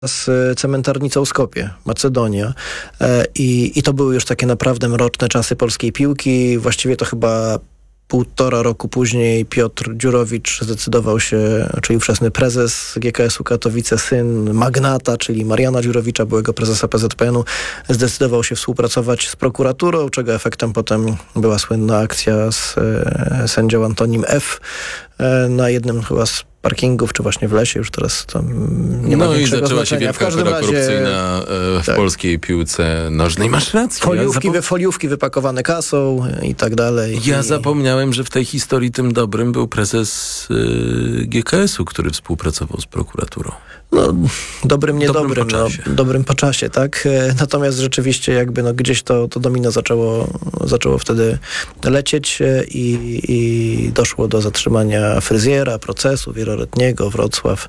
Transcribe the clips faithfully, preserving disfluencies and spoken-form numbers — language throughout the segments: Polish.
z Cementarnicą Skopje, Macedonia. I, I to były już takie naprawdę mroczne czasy polskiej piłki. Właściwie to chyba półtora roku później Piotr Dziurowicz zdecydował się, czyli ówczesny prezes G K S-u Katowice, syn magnata, czyli Mariana Dziurowicza, byłego prezesa P Z P N-u, zdecydował się współpracować z prokuraturą, czego efektem potem była słynna akcja z e, sędzią Antonim F. E, na jednym chyba z parkingów, czy właśnie w lesie, już teraz tam nie ma No i większego zaczęła znaczenia. się wielka afera korupcyjna w tak. polskiej piłce nożnej. Masz rację. Foliówki, ja zapom- foliówki wypakowane kasą i tak dalej. Ja I... zapomniałem, że w tej historii tym dobrym był prezes y, G K S-u, który współpracował z prokuraturą. No, dobrym, niedobrym. Dobrym po czasie. No, dobrym po czasie, tak? Natomiast rzeczywiście jakby no, gdzieś to, to domino zaczęło, zaczęło wtedy lecieć i, i doszło do zatrzymania fryzjera, procesu wieloletniego, Wrocław,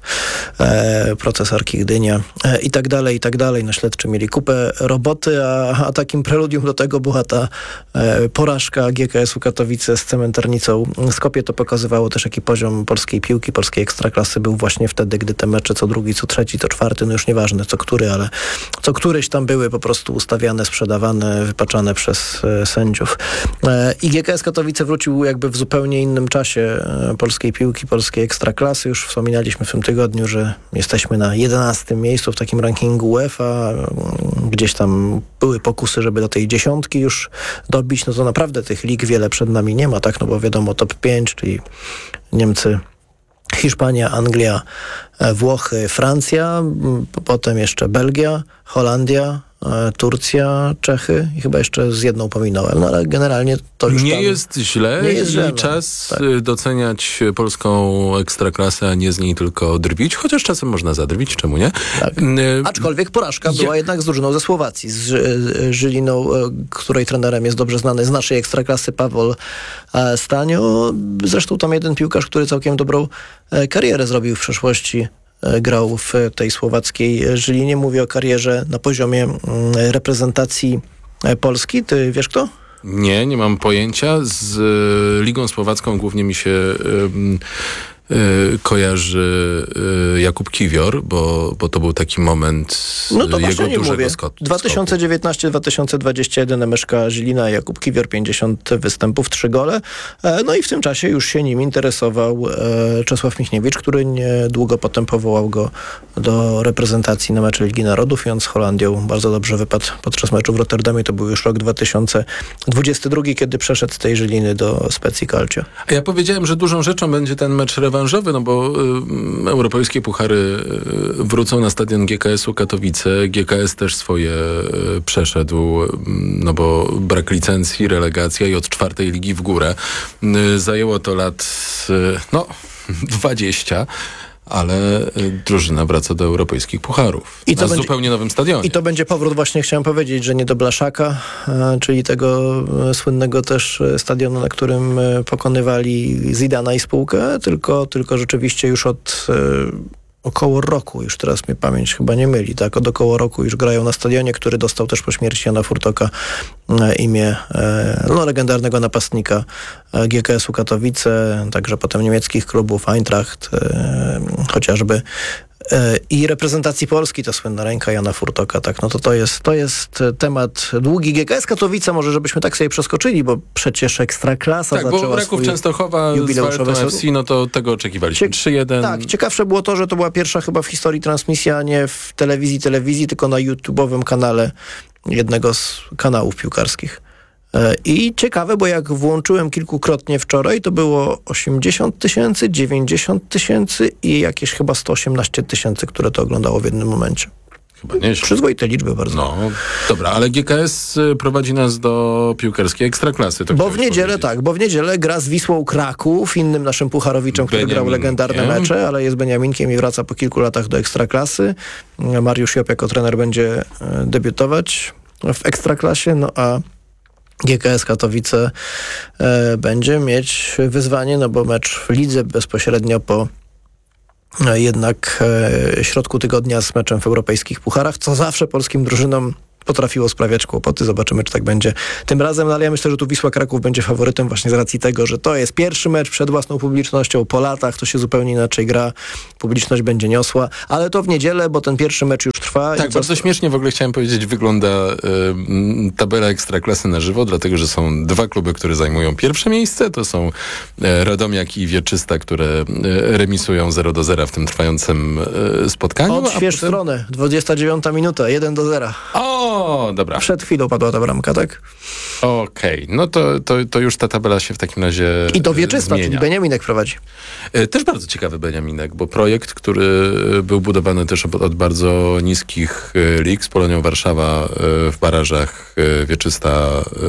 e, proces Arki Gdynia e, i tak dalej, i tak dalej. No, śledczy mieli kupę roboty, a, a takim preludium do tego była ta e, porażka G K S-u Katowice z Cementarnicą Skopje. To pokazywało też, jaki poziom polskiej piłki, polskiej ekstraklasy był właśnie wtedy, gdy te mecze co drugi, co trzeci, co czwarty, no już nieważne co który, ale co któryś tam były po prostu ustawiane, sprzedawane, wypaczane przez e, sędziów. E, I G K S Katowice wrócił jakby w zupełnie innym czasie e, polskiej piłki, polskiej ekstraklasy. Już wspominaliśmy w tym tygodniu, że jesteśmy na jedenastym miejscu w takim rankingu UEFA. Gdzieś tam były pokusy, żeby do tej dziesiątki już dobić. No to naprawdę tych lig wiele przed nami nie ma, tak? No bo wiadomo, top pięć, czyli Niemcy, Hiszpania, Anglia, Włochy, Francja, potem jeszcze Belgia, Holandia, Turcja, Czechy i chyba jeszcze z jedną pominąłem, no ale generalnie to już nie tam jest źle nie jest i źle, no. czas Tak. doceniać polską ekstraklasę, a nie z niej tylko drwić, chociaż czasem można zadrwić, czemu nie? Tak. Aczkolwiek porażka Ja... była jednak z drużyną ze Słowacji, z Żyliną, której trenerem jest dobrze znany z naszej ekstraklasy Pawol Stanio. Zresztą tam jeden piłkarz, który całkiem dobrą karierę zrobił w przeszłości, grał w tej słowackiej Żylinie. Mówię o karierze na poziomie reprezentacji Polski. Ty wiesz kto? Nie, nie mam pojęcia. Z y, Ligą Słowacką głównie mi się y, y, kojarzy y, Jakub Kiwior, bo, bo to był taki moment no to jego nie dużego mówię. skoku. dwa tysiące dziewiętnaście dwa tysiące dwadzieścia jeden M Sz K Żylina, Jakub Kiwior, pięćdziesiąt występów, trzy gole. No i w tym czasie już się nim interesował Czesław Michniewicz, który niedługo potem powołał go do reprezentacji na mecze Ligi Narodów i on z Holandią bardzo dobrze wypadł podczas meczu w Rotterdamie. To był już rok dwa tysiące dwudziesty drugi, kiedy przeszedł z tej Żyliny do Specji Calcio. A ja powiedziałem, że dużą rzeczą będzie ten mecz rewanżowy, no bo y, europejskie puchary y, wrócą na stadion G K S-u Katowice. G K S też swoje y, przeszedł, y, no bo brak licencji, relegacja i od czwartej ligi w górę. Y, zajęło to lat, y, no, dwadzieścia. Ale drużyna wraca do europejskich pucharów. I to na będzie, zupełnie nowym stadionie. I to będzie powrót, właśnie chciałem powiedzieć, że nie do Blaszaka, czyli tego słynnego też stadionu, na którym pokonywali Zidana i spółkę, tylko, tylko rzeczywiście już od około roku, już teraz mnie pamięć chyba nie myli, tak, od około roku już grają na stadionie, który dostał też po śmierci Jana Furtoka imię no, legendarnego napastnika G K S-u Katowice, także potem niemieckich klubów, Eintracht, chociażby i reprezentacji Polski, to słynna ręka Jana Furtoka, tak, no to to jest, to jest temat długi. G K S Katowice, może żebyśmy tak sobie przeskoczyli, bo przecież Ekstraklasa tak, zaczęła bo Raków Częstochowa z Waltą F C, no to tego oczekiwaliśmy. Cie- trzy jeden. Tak, ciekawsze było to, że to była pierwsza chyba w historii transmisja nie w telewizji, telewizji, tylko na YouTube'owym kanale jednego z kanałów piłkarskich. I ciekawe, bo jak włączyłem kilkukrotnie wczoraj, to było osiemdziesiąt tysięcy, dziewięćdziesiąt tysięcy i jakieś chyba sto osiemnaście tysięcy, które to oglądało w jednym momencie. Chyba nieźle. Przyzwoite liczby bardzo. No, dobra, ale G K S prowadzi nas do piłkarskiej ekstraklasy. To bo w niedzielę powiedzieć. tak, bo w niedzielę gra z Wisłą Kraków, innym naszym pucharowiczem, który grał legendarne mecze, ale jest Beniaminkiem i wraca po kilku latach do ekstraklasy. Mariusz Jop jako trener będzie debiutować w ekstraklasie, no a G K S Katowice e, będzie mieć wyzwanie, no bo mecz w lidze bezpośrednio po e, jednak e, środku tygodnia z meczem w europejskich pucharach, co zawsze polskim drużynom potrafiło sprawiać kłopoty. Zobaczymy, czy tak będzie tym razem, no ale ja myślę, że tu Wisła Kraków będzie faworytem właśnie z racji tego, że to jest pierwszy mecz przed własną publicznością. Po latach to się zupełnie inaczej gra. Publiczność będzie niosła, ale to w niedzielę, bo ten pierwszy mecz już trwa. Tak, i bardzo śmiesznie w ogóle chciałem powiedzieć, wygląda y, tabela Ekstraklasy na żywo, dlatego, że są dwa kluby, które zajmują pierwsze miejsce. To są y, Radomiak i Wieczysta, które y, remisują zero do zera w tym trwającym y, spotkaniu. Odśwież potem... stronę. dwudziesta dziewiąta minuta, jeden do zera. O, dobra. Przed chwilą padła ta bramka, tak? Okej, okay. No to, to, to już ta tabela się w takim razie I to Wieczysta, zmienia. czyli Beniaminek prowadzi. Też bardzo ciekawy Beniaminek, bo projekt, który był budowany też od, od bardzo niskich lig z Polonią Warszawa w barażach Wieczysta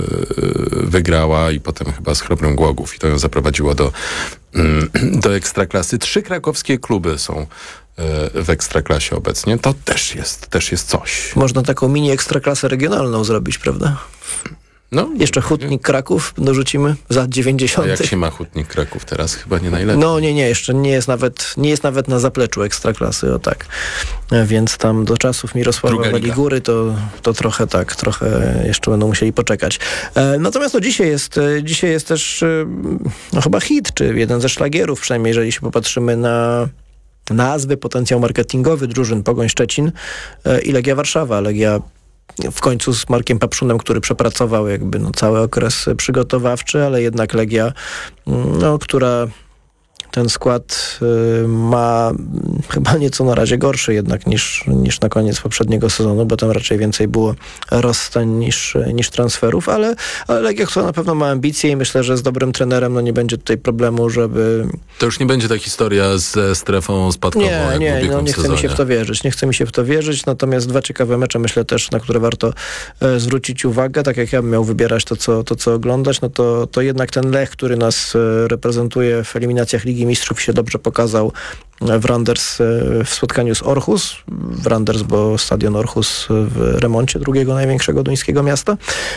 wygrała i potem chyba z Chrobrym Głogów i to ją zaprowadziło do, do Ekstraklasy. Trzy krakowskie kluby są w Ekstraklasie obecnie. To też jest, też jest coś. Można taką mini Ekstraklasę regionalną zrobić, prawda? No, jeszcze Hutnik Kraków dorzucimy z lat dziewięćdziesiątych. A jak się ma Hutnik Kraków teraz? Chyba nie najlepiej. No nie, nie, jeszcze nie jest nawet, nie jest nawet na zapleczu Ekstraklasy, o tak. Więc tam do czasów Mirosława Waligury to, to trochę tak, trochę jeszcze będą musieli poczekać. E, natomiast no dzisiaj jest, dzisiaj jest też no, chyba hit, czy jeden ze szlagierów, przynajmniej jeżeli się popatrzymy na nazwy, potencjał marketingowy drużyn Pogoń Szczecin e, i Legia Warszawa. Legia w końcu z Markiem Papszunem, który przepracował jakby no, cały okres przygotowawczy, ale jednak Legia, no, która ten skład y, ma chyba nieco na razie gorszy jednak niż, niż na koniec poprzedniego sezonu, bo tam raczej więcej było rozstań niż, niż transferów, ale, ale Legia, która na pewno ma ambicje i myślę, że z dobrym trenerem no, nie będzie tutaj problemu, żeby... To już nie będzie ta historia ze strefą spadkową, nie, jak nie, w no, nie chcę sezonie. mi się w to wierzyć. Nie chce mi się w to wierzyć, natomiast dwa ciekawe mecze, myślę też, na które warto e, zwrócić uwagę. Tak jak ja bym miał wybierać to, co, to, co oglądać, no to, to jednak ten Lech, który nas e, reprezentuje w eliminacjach Ligi Mistrzów, się dobrze pokazał w Randers w spotkaniu z Orhus. W Randers, bo stadion Orhus w remoncie drugiego największego duńskiego miasta.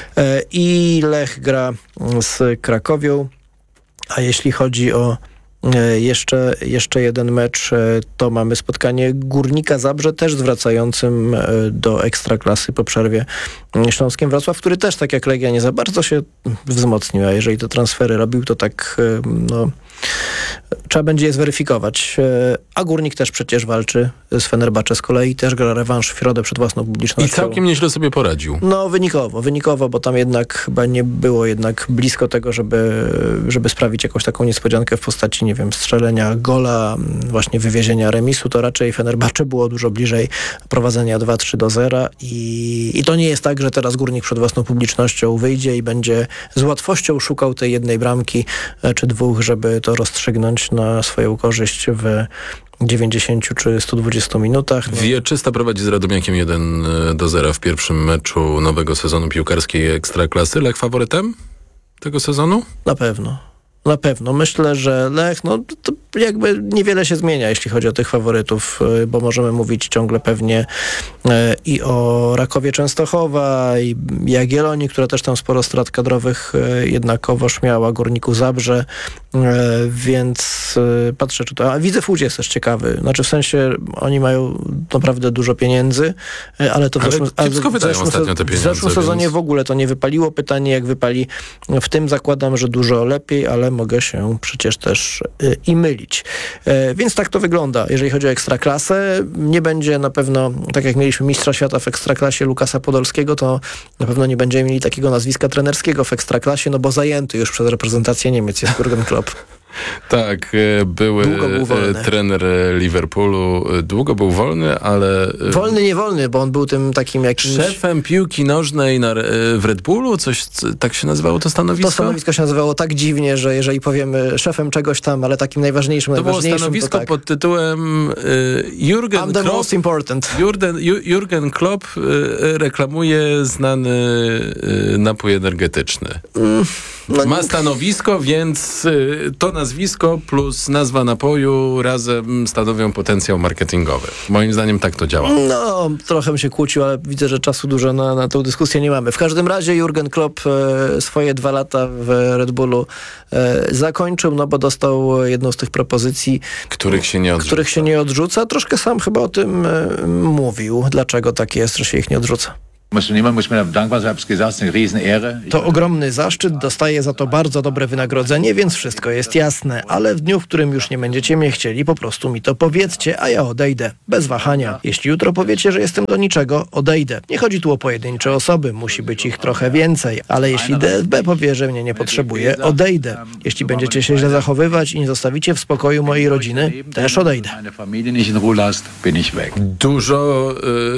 I Lech gra z Krakowią. A jeśli chodzi o Jeszcze, jeszcze jeden mecz, to mamy spotkanie Górnika Zabrze, też zwracającym do Ekstraklasy po przerwie Śląskiem Wrocław, który też, tak jak Legia, nie za bardzo się wzmocnił, a jeżeli te transfery robił, to tak no, trzeba będzie je zweryfikować. A Górnik też przecież walczy z Fenerbahce z kolei, też gra rewanż w środę przed własną publicznością. I całkiem nieźle sobie poradził. No wynikowo, wynikowo, bo tam jednak chyba nie było jednak blisko tego, żeby, żeby sprawić jakąś taką niespodziankę w postaci, nie wiem, strzelenia gola, właśnie wywiezienia remisu, to raczej Fenerbahce było dużo bliżej prowadzenia dwa trzy do zera i, i to nie jest tak, że teraz Górnik przed własną publicznością wyjdzie i będzie z łatwością szukał tej jednej bramki czy dwóch, żeby to rozstrzygnąć na swoją korzyść w dziewięćdziesięciu czy stu dwudziestu minutach. No. Wieczysta prowadzi z Radomiakiem jeden do zera w pierwszym meczu nowego sezonu piłkarskiej Ekstraklasy. Lech faworytem tego sezonu? Na pewno. Na pewno. Myślę, że Lech, no to jakby niewiele się zmienia, jeśli chodzi o tych faworytów, bo możemy mówić ciągle pewnie i o Rakowie Częstochowa, i Jagiellonii, która też tam sporo strat kadrowych jednakowoż miała, Górniku Zabrze, więc patrzę, czy to... A Widzew Łódź jest też ciekawy. Znaczy w sensie oni mają naprawdę dużo pieniędzy, ale to w ale zeszłym, kiepsko wydają zeszłym, ostatnio te pieniądze. W zeszłym sezonie więc... w ogóle to nie wypaliło. Pytanie, jak wypali w tym, zakładam, że dużo lepiej, ale mogę się przecież też y, i mylić. Y, więc tak to wygląda. Jeżeli chodzi o Ekstraklasę, nie będzie na pewno, tak jak mieliśmy mistrza świata w Ekstraklasie Lukasa Podolskiego, to na pewno nie będziemy mieli takiego nazwiska trenerskiego w Ekstraklasie, no bo zajęty już przez reprezentację Niemiec jest Jurgen Klopp. Tak, były był trener Liverpoolu. Długo był wolny, ale... Wolny, nie wolny, bo on był tym takim jakimś... Szefem piłki nożnej na, w Red Bullu? Coś, tak się nazywało to stanowisko? To stanowisko się nazywało tak dziwnie, że jeżeli powiemy szefem czegoś tam, ale takim najważniejszym, to najważniejszym... To było stanowisko to tak. pod tytułem y, Jurgen I'm the Klopp, most important. Jurgen, Jurgen Klopp y, reklamuje znany y, napój energetyczny. Mm, no Ma stanowisko, więc y, to nazwisko plus nazwa napoju razem stanowią potencjał marketingowy. Moim zdaniem tak to działa. No, trochę bym się kłócił, ale widzę, że czasu dużo na, na tą dyskusję nie mamy. W każdym razie Jurgen Klopp e, swoje dwa lata w Red Bullu e, zakończył, no bo dostał jedną z tych propozycji, których się nie odrzuca. Których się nie odrzuca. Troszkę sam chyba o tym e, mówił. Dlaczego tak jest, że się ich nie odrzuca? To ogromny zaszczyt, dostaję za to bardzo dobre wynagrodzenie, więc wszystko jest jasne, ale w dniu, w którym już nie będziecie mnie chcieli, po prostu mi to powiedzcie, a ja odejdę. Bez wahania. Jeśli jutro powiecie, że jestem do niczego, odejdę. Nie chodzi tu o pojedyncze osoby, musi być ich trochę więcej, ale jeśli D F B powie, że mnie nie potrzebuje, odejdę. Jeśli będziecie się źle zachowywać i nie zostawicie w spokoju mojej rodziny, też odejdę. Dużo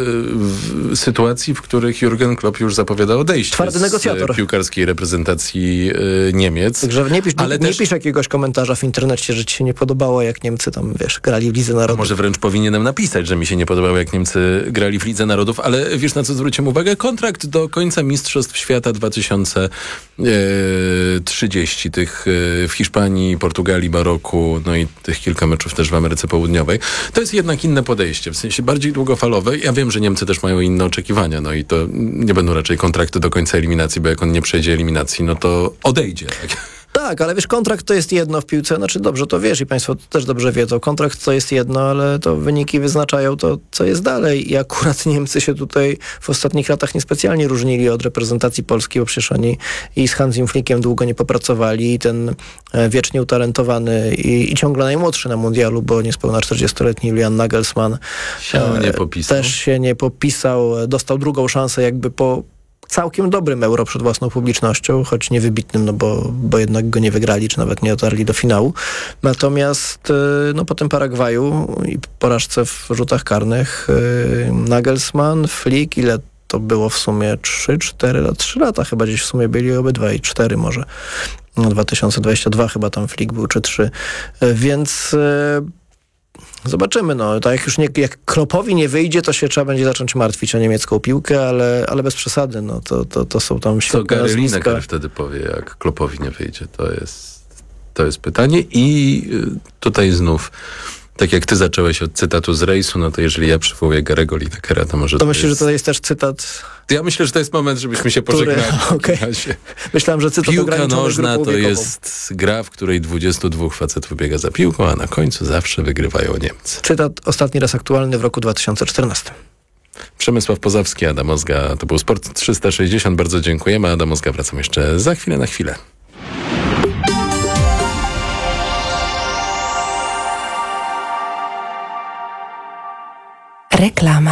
y, sytuacji, w których Jurgen Klopp już zapowiada odejście Twardy negocjator. z piłkarskiej reprezentacji y, Niemiec. Także nie pisz, ale nie, nie też... pisz jakiegoś komentarza w internecie, że ci się nie podobało, jak Niemcy tam, wiesz, grali w Lidze Narodów. Może wręcz powinienem napisać, że mi się nie podobało, jak Niemcy grali w Lidze Narodów, ale wiesz, na co zwróciłem uwagę? Kontrakt do końca Mistrzostw Świata dwa tysiące trzydzieści, tych w Hiszpanii, Portugalii, Maroku, no i tych kilka meczów też w Ameryce Południowej. To jest jednak inne podejście, w sensie bardziej długofalowe. Ja wiem, że Niemcy też mają inne oczekiwania, no i to nie będą raczej kontrakty do końca eliminacji, bo jak on nie przejdzie eliminacji, no to odejdzie. Tak? Tak, ale wiesz, kontrakt to jest jedno w piłce, znaczy dobrze to wiesz i państwo też dobrze wiedzą, kontrakt to jest jedno, ale to wyniki wyznaczają to, co jest dalej i akurat Niemcy się tutaj w ostatnich latach niespecjalnie różnili od reprezentacji Polski, bo przecież oni i z Hansem Flickiem długo nie popracowali i ten wiecznie utalentowany i, i ciągle najmłodszy na mundialu, bo niespełna czterdziestoletni Julian Nagelsmann się e, nie popisał. też się nie popisał, dostał drugą szansę jakby po całkiem dobrym Euro przed własną publicznością, choć niewybitnym, no bo, bo jednak go nie wygrali, czy nawet nie dotarli do finału. Natomiast no, po tym Paragwaju i porażce w rzutach karnych Nagelsmann, Flick, ile to było w sumie trzy cztery lata, trzy lata chyba gdzieś w sumie byli obydwaj, cztery może. No, dwa tysiące dwudziesty drugi chyba tam Flick był, czy trzy. Więc zobaczymy, no. Tak jak już nie, jak Kloppowi nie wyjdzie, to się trzeba będzie zacząć martwić o niemiecką piłkę, ale, ale bez przesady, no. To, to, to są tam świetne Co Gary nazwiska. Lineker wtedy powie, jak Kloppowi nie wyjdzie. To jest, to jest pytanie. I tutaj znów, tak jak ty zacząłeś od cytatu z rejsu, no to jeżeli ja przywołuję Gary'ego Linekera, to może to to myślę, jest... że to jest też cytat... Ja myślę, że to jest moment, żebyśmy się Który, pożegnali. okay. Myślałem, że cytat Piłka ograniczony nożna grupą to wiekową. jest gra, w której dwudziestu dwóch facetów biega za piłką, a na końcu zawsze wygrywają Niemcy. Cytat ostatni raz aktualny w roku dwa tysiące czternastym. Przemysław Pozowski, Adam Ozga, to był Sport trzysta sześćdziesiąt. Bardzo dziękujemy. Adam Ozga, wracam jeszcze za chwilę na chwilę. Reklama.